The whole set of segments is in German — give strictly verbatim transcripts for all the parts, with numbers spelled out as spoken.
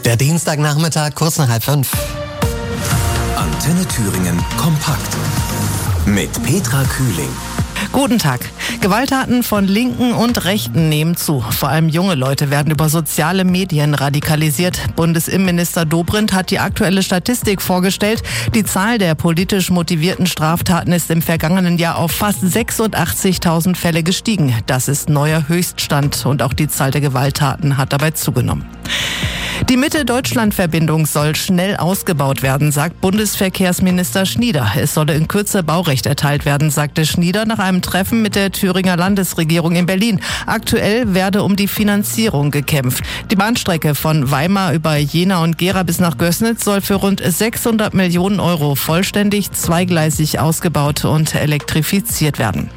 Der Dienstagnachmittag, kurz nach halb fünf. Antenne Thüringen kompakt mit Petra Kühling. Guten Tag. Gewalttaten von Linken und Rechten nehmen zu. Vor allem junge Leute werden über soziale Medien radikalisiert. Bundesinnenminister Dobrindt hat die aktuelle Statistik vorgestellt. Die Zahl der politisch motivierten Straftaten ist im vergangenen Jahr auf fast sechsundachtzigtausend Fälle gestiegen. Das ist neuer Höchststand und auch die Zahl der Gewalttaten hat dabei zugenommen. Die Mitte-Deutschland-Verbindung soll schnell ausgebaut werden, sagt Bundesverkehrsminister Schnieder. Es solle in Kürze Baurecht erteilt werden, sagte Schnieder nach einem Treffen mit der Thüringer Landesregierung in Berlin. Aktuell werde um die Finanzierung gekämpft. Die Bahnstrecke von Weimar über Jena und Gera bis nach Gößnitz soll für rund sechshundert Millionen Euro vollständig zweigleisig ausgebaut und elektrifiziert werden.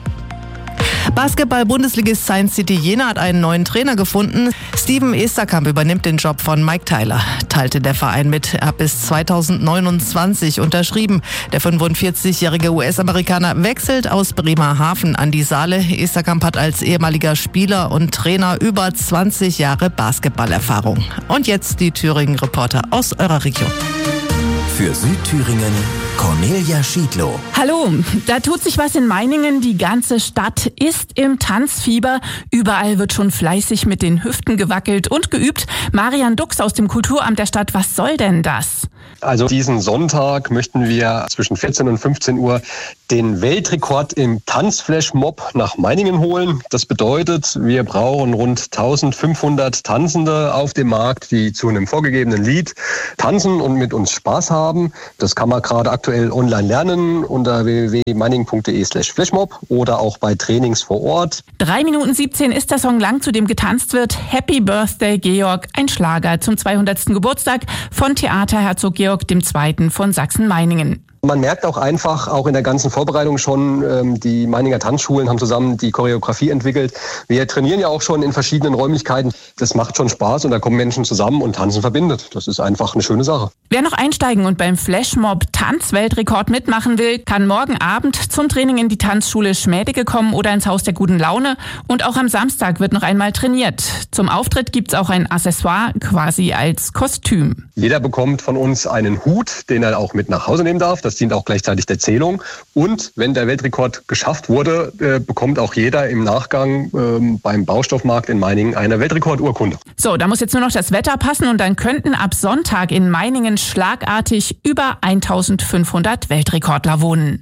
Basketball-Bundesligist Science City Jena hat einen neuen Trainer gefunden. Steven Esterkamp übernimmt den Job von Mike Tyler, teilte der Verein mit. Er hat bis zweitausendneunundzwanzig unterschrieben. Der fünfundvierzigjährige U S-Amerikaner wechselt aus Bremerhaven an die Saale. Esterkamp hat als ehemaliger Spieler und Trainer über zwanzig Jahre Basketballerfahrung. Und jetzt die Thüringen-Reporter aus eurer Region. Für Südthüringen Cornelia Schiedlow. Hallo, da tut sich was in Meiningen. Die ganze Stadt ist im Tanzfieber. Überall wird schon fleißig mit den Hüften gewackelt und geübt. Marian Dux aus dem Kulturamt der Stadt, was soll denn das? Also diesen Sonntag möchten wir zwischen vierzehn und fünfzehn Uhr den Weltrekord im Tanzflash-Mob nach Meiningen holen. Das bedeutet, wir brauchen rund eintausendfünfhundert Tanzende auf dem Markt, die zu einem vorgegebenen Lied tanzen und mit uns Spaß haben. Das kann man gerade aktuell online lernen unter w w w punkt meiningen punkt de slash flashmob oder auch bei Trainings vor Ort. drei Minuten siebzehn ist der Song lang, zu dem getanzt wird. Happy Birthday Georg, ein Schlager zum zweihundertsten Geburtstag von Theater Herzog Georg dem Zweiten von Sachsen-Meiningen. Man merkt auch einfach, auch in der ganzen Vorbereitung schon, ähm, die Meininger Tanzschulen haben zusammen die Choreografie entwickelt. Wir trainieren ja auch schon in verschiedenen Räumlichkeiten. Das macht schon Spaß und da kommen Menschen zusammen und Tanzen verbindet. Das ist einfach eine schöne Sache. Wer noch einsteigen und beim Flashmob Tanzweltrekord mitmachen will, kann morgen Abend zum Training in die Tanzschule Schmädecke kommen oder ins Haus der guten Laune. Und auch am Samstag wird noch einmal trainiert. Zum Auftritt gibt's auch ein Accessoire, quasi als Kostüm. Jeder bekommt von uns einen Hut, den er auch mit nach Hause nehmen darf. Das dient auch gleichzeitig der Zählung. Und wenn der Weltrekord geschafft wurde, äh, bekommt auch jeder im Nachgang äh, beim Baustoffmarkt in Meiningen eine Weltrekordurkunde. So, da muss jetzt nur noch das Wetter passen und dann könnten ab Sonntag in Meiningen schlagartig über eintausendfünfhundert Weltrekordler wohnen.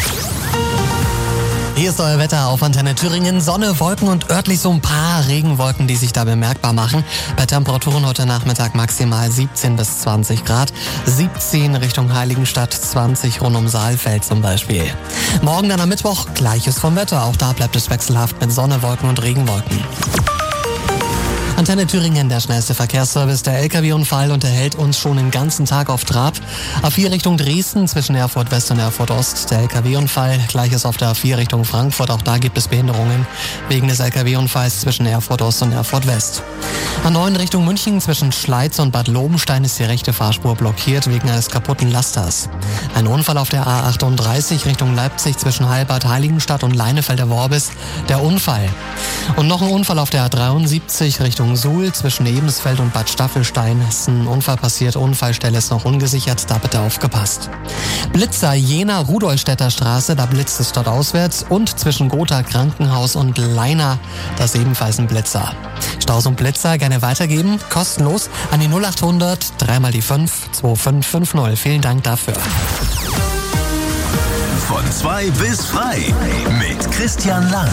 Hier ist euer Wetter auf Antenne Thüringen. Sonne, Wolken und örtlich so ein paar Regenwolken, die sich da bemerkbar machen. Bei Temperaturen heute Nachmittag maximal siebzehn bis zwanzig Grad. siebzehn Richtung Heiligenstadt, zwanzig rund um Saalfeld zum Beispiel. Morgen dann am Mittwoch gleiches vom Wetter. Auch da bleibt es wechselhaft mit Sonne, Wolken und Regenwolken. Antenne Thüringen, der schnellste Verkehrsservice. Der L K W-Unfall unterhält uns schon den ganzen Tag auf Trab. A vier Richtung Dresden zwischen Erfurt West und Erfurt Ost. Der L K W-Unfall. Gleiches auf der A vier Richtung Frankfurt. Auch da gibt es Behinderungen wegen des L K W-Unfalls zwischen Erfurt Ost und Erfurt West. A neun Richtung München zwischen Schleiz und Bad Lobenstein ist die rechte Fahrspur blockiert wegen eines kaputten Lasters. Ein Unfall auf der A achtunddreißig Richtung Leipzig zwischen Heilbad Heiligenstadt und Leinefelder Worbis. Der Unfall. Und noch ein Unfall auf der A dreiundsiebzig Richtung Suhl zwischen Ebensfeld und Bad Staffelstein. Ist ein Unfall passiert, Unfallstelle ist noch ungesichert, da bitte aufgepasst. Blitzer Jena Rudolstädter Straße, da blitzt es dort auswärts und zwischen Gotha Krankenhaus und Leina, das ist ebenfalls ein Blitzer. Staus und Blitzer gerne weitergeben, kostenlos an die null achthundert, dreimal die fünf, zwei fünf fünf null. Vielen Dank dafür. Von zwei bis frei mit Christian Lang.